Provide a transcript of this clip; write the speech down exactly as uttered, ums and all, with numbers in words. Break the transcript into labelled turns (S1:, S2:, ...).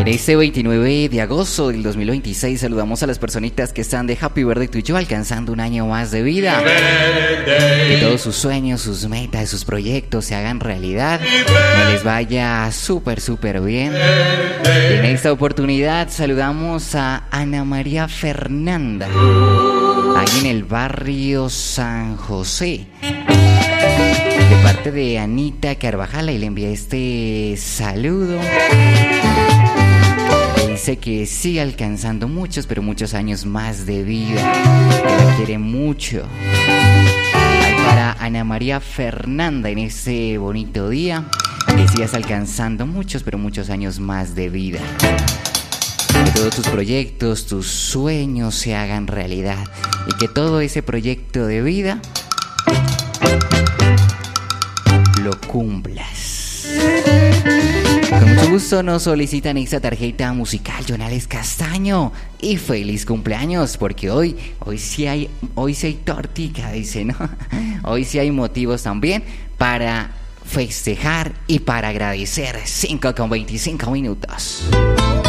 S1: En este veintinueve de agosto del dos mil veintiséis saludamos a las personitas que están de Happy Birthday to you, alcanzando un año más de vida. Que todos sus sueños, sus metas, sus proyectos se hagan realidad. Que les vaya súper, súper bien. En esta oportunidad saludamos a Ana María Fernanda, ahí en el barrio San José. De parte de Anita Carvajal, y le envía este saludo. Dice que sigue alcanzando muchos, pero muchos años más de vida. Que la quiere mucho. Ahí para Ana María Fernanda en este bonito día. Que sigas alcanzando muchos, pero muchos años más de vida. Que todos tus proyectos, tus sueños se hagan realidad. Y que todo ese proyecto de vida lo cumplas. Con mucho gusto nos solicitan esta tarjeta musical Jonales Castaño. Y feliz cumpleaños, porque hoy, hoy sí hay, hoy sí hay tortica, dice, ¿no? Hoy sí hay motivos también para festejar y para agradecer. Cinco con veinticinco minutos.